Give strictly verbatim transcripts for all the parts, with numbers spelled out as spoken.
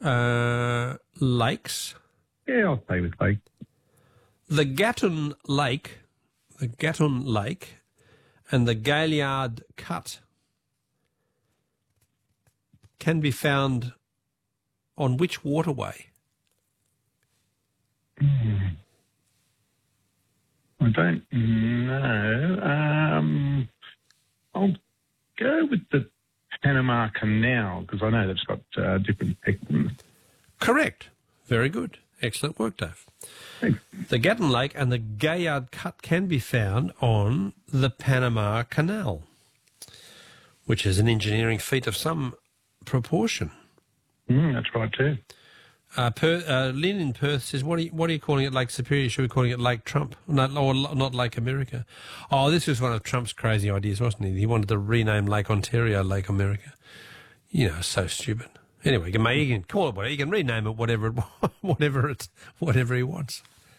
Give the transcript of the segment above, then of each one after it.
Uh, lakes. Yeah, I'll stay with lake. The Gatun Lake, the Gatun Lake, and the Gaillard Cut can be found on which waterway? Mm. I don't know. Um, I'll go with the Panama Canal because I know that's got uh, different pectins. Correct. Very good. Excellent work, Dave. Thanks. The Gatun Lake and the Gaillard Cut can be found on the Panama Canal, which is an engineering feat of some proportion. Mm, that's right too. Uh, per, uh, Lynn in Perth says, what are, you, what are you calling it, Lake Superior? Should we be calling it Lake Trump? Not, or not Lake America? Oh, this was one of Trump's crazy ideas, wasn't he? He wanted to rename Lake Ontario Lake America. You know, so stupid. Anyway, you can, make, you can call it whatever. You can rename it whatever it, whatever, it's, whatever he wants.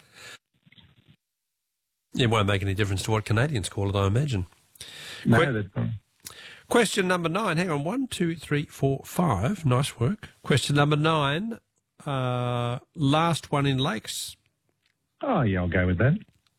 It won't make any difference to what Canadians call it, I imagine. No, Que- that's fine. Question number nine. Hang on. One, two, three, four, five. Nice work. Question number nine. Uh, last one in lakes. Oh, yeah, I'll go with that.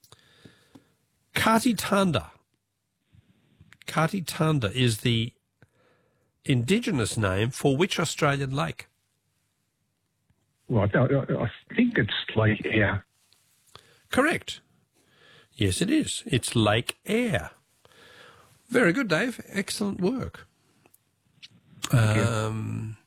Katitanda. Katitanda is the Indigenous name for which Australian lake? Right, I, I, I think it's Lake Eyre. Correct. Yes, it is. It's Lake Eyre. Very good, Dave. Excellent work. Thank Um,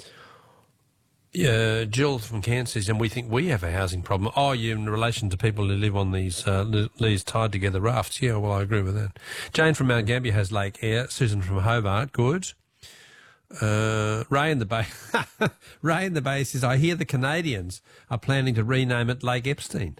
yeah, Jill from Cairns says, and we think we have a housing problem. Oh, you in relation to people who live on these uh, li- these tied together rafts. Yeah, well, I agree with that. Jane from Mount Gambier has Lake Eyre. Susan from Hobart, good. Uh, Ray in the Bay. Ray in the Bay says, I hear the Canadians are planning to rename it Lake Epstein.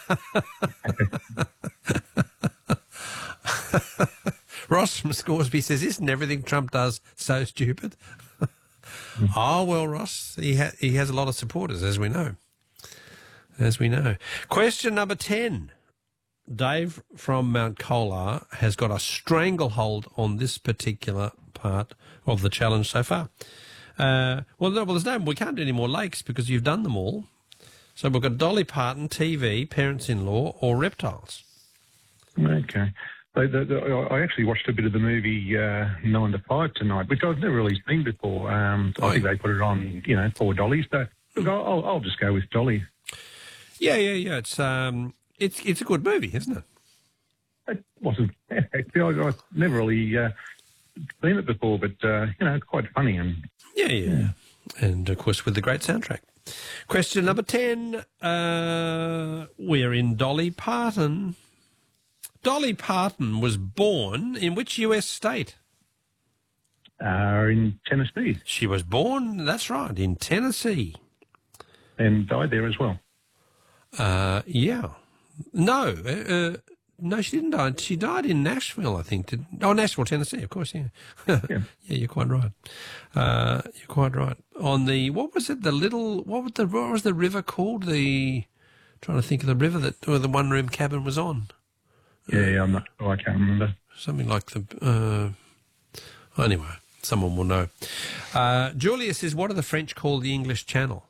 Ross from Scoresby says, isn't everything Trump does so stupid? Oh, well, Ross, he, ha- he has a lot of supporters, as we know. As we know. Question number ten. Dave from Mount Colar has got a stranglehold on this particular part of the challenge so far. Uh, well, no, well, there's no, we can't do any more lakes because you've done them all. So we've got Dolly Parton, T V, parents-in-law, or reptiles. Okay. So the, the, I actually watched a bit of the movie uh, Nine to Five tonight, which I've never really seen before. Um, I think they put it on, you know, for Dolly. So look, I'll, I'll just go with Dolly. Yeah, yeah, yeah. It's um, it's it's a good movie, isn't it? It wasn't. Actually, I, I've never really uh, seen it before, but uh, you know, it's quite funny and Yeah, yeah, yeah. And of course, with the great soundtrack. Question number ten. Uh, we're in Dolly Parton. Dolly Parton was born in which U S state? uh, in Tennessee She was born, that's right, in Tennessee. and died there as well. Uh, yeah. No, uh, uh, no, she didn't die. She died in Nashville, I think. Did, oh, Nashville, Tennessee, of course, yeah. Yeah. Yeah, you're quite right. Uh, you're quite right. On the, what was it, the little, what was the, what was the river called? The, trying to think of the river that where the one-room cabin was on. Yeah, yeah, I'm not sure. I can't remember. Something like the, uh, anyway, someone will know. Uh, Julia says, what do the French call the English Channel?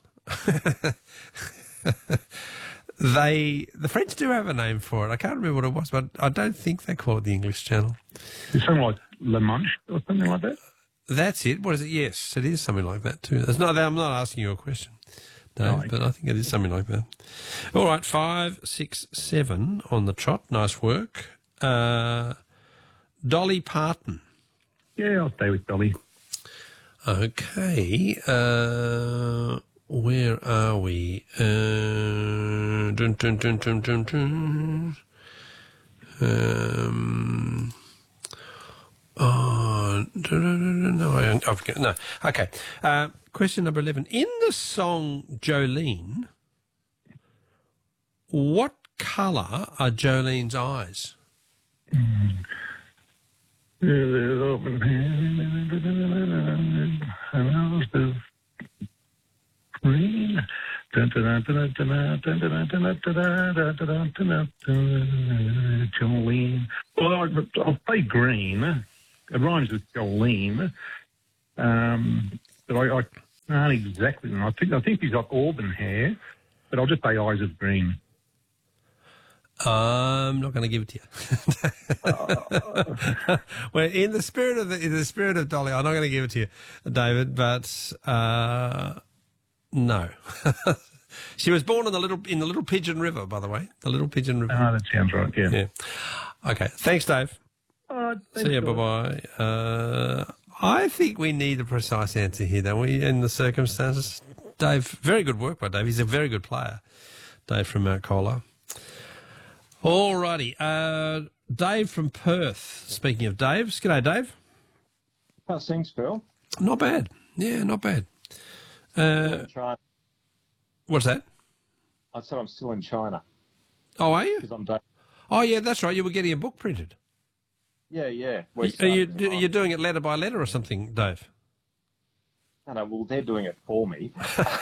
They, the French do have a name for it. I can't remember what it was, but I don't think they call it the English Channel. It's something like La Manche or something like that. That's it. What is it? Yes, it is something like that too. That's not, I'm not asking you a question, Dave, Right. but I think it is something like that. All right, five, six, seven on the trot. Nice work. Uh, Dolly Parton. Yeah, I'll stay with Dolly. Okay. Uh, where are we? Uh, dun, dun, dun, dun, dun, dun. Um, oh, dun, dun, dun, dun, no, I, I forget. No. Okay. Uh, question number eleven. In the song Jolene, what colour are Jolene's eyes? Jolene. Well, I'll, I'll say green. It rhymes with Jolene. Um, but I, I aren't exactly. I think I think he's got auburn hair, but I'll just say eyes of green. I'm not going to give it to you. Well, in the spirit of the, in the spirit of Dolly, I'm not going to give it to you, David. But uh, no, she was born in the little in the Little Pigeon River, by the way, the Little Pigeon River. Oh, that sounds right. Yeah. Yeah. Okay. Thanks, Dave. Oh, See you. Bye bye. Uh, I think we need a precise answer here, don't we? In the circumstances, Dave. Very good work by Dave. He's a very good player, Dave from Mount Colah. All righty. Uh, Dave from Perth. Speaking of Daves, g'day, Dave. How's things, Phil? Not bad. Yeah, not bad. Uh, China. what's that? I said I'm still in China Oh, are you? because I'm. Done. Oh, yeah, that's right. You were getting a book printed. Yeah, yeah. Are you are you doing it letter by letter or something, Dave? No, no. Well, they're doing it for me.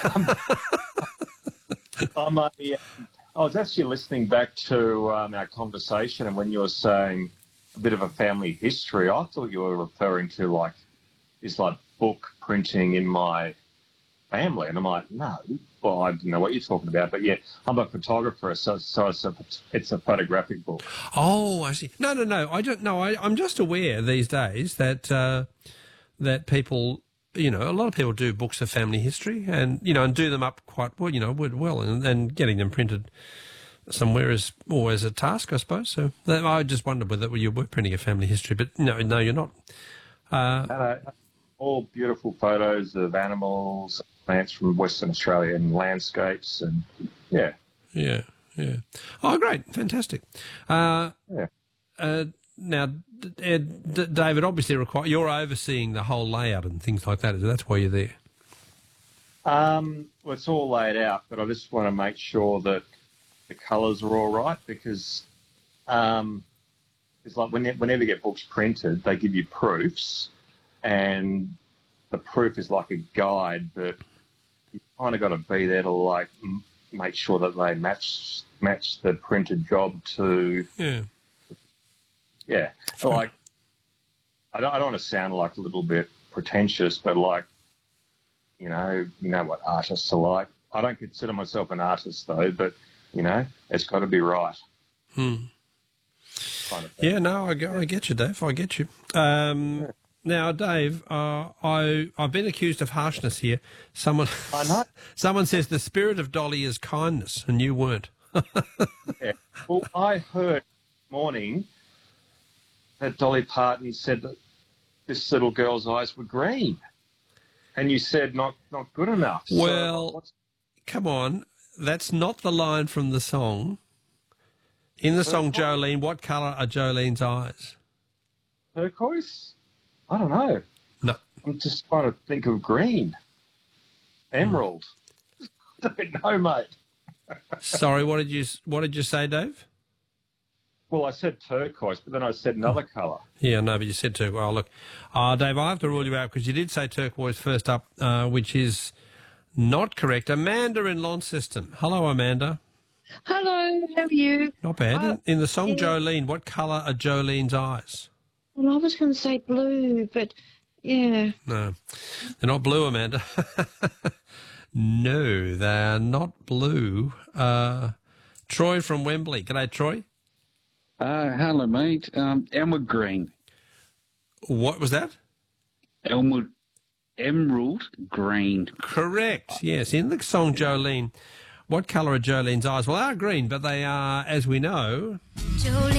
I'm. Uh, yeah, I was actually listening back to um, our conversation, and when you were saying a bit of a family history, I thought you were referring to like this like book printing in my family, and I'm like, no. Well, I didn't know what you're talking about, but yeah, I'm a photographer, so, so it's, a, it's a photographic book. Oh, I see. No, no, no. I don't know. I, I'm just aware these days that uh, that people, you know, a lot of people do books of family history, and you know, and do them up quite well, you know, well, and, and getting them printed somewhere is always a task, I suppose. So that, I just wondered whether you were printing a family history, but no, no, you're not. Uh, No, no, all beautiful photos of animals, plants from Western Australia, and landscapes, and yeah. Yeah, yeah. Oh, great, fantastic. Uh, Yeah. uh, now, D- Ed, D- David, obviously, require, you're overseeing the whole layout and things like that. That's why you're there. Um, well, it's all laid out, but I just want to make sure that the colours are all right because um, it's like when, whenever you get books printed, they give you proofs, and the proof is like a guide, but you kind of got to be there to like m- make sure that they match match the printed job to Yeah. yeah. So like, I don't I don't want to sound like a little bit pretentious, but like, you know, you know what artists are like. I don't consider myself an artist though, but you know, it's got to be right. Hmm. Kind of thing. Yeah, no, I get, I get you, Dave. I get you. Um, now, Dave, uh, I I've been accused of harshness here. Someone, I know. someone says the spirit of Dolly is kindness, and you weren't. Yeah. Well, I heard this morning that Dolly Parton said that this little girl's eyes were green, and you said not not good enough. So Well, what's- come on, that's not the line from the song. In the song Jolene, what colour are Jolene's eyes? turquoise? I don't know. No. I'm just trying to think of green. Emerald. I don't know, mate. Sorry, what did you what did you say, Dave? Well, I said turquoise, but then I said another colour. Yeah, no, but you said turquoise. Oh, look, uh, Dave, I have to rule you out because you did say turquoise first up, uh, which is not correct. Amanda in Launceston. Hello, Amanda. Hello, how are you? Not bad. Uh, in the song yeah. Jolene, what colour are Jolene's eyes? Well, I was going to say blue, but yeah. No, they're not blue, Amanda. No, they're not blue. Uh, Troy from Wembley. G'day, Troy. Uh, hello, mate. Um, Emerald green. What was that? Emerald, emerald green. Correct. Yes, in the song Jolene, what colour are Jolene's eyes? Well, they are green, but they are, as we know... Jolene.